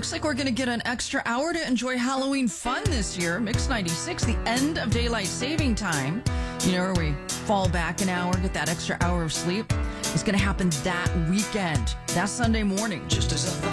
Looks like we're going to get an extra hour to enjoy Halloween fun this year. Mix 96, the end of daylight saving time. You know, where we fall back an hour, get that extra hour of sleep. It's going to happen that weekend. That Sunday morning. Just as I thought.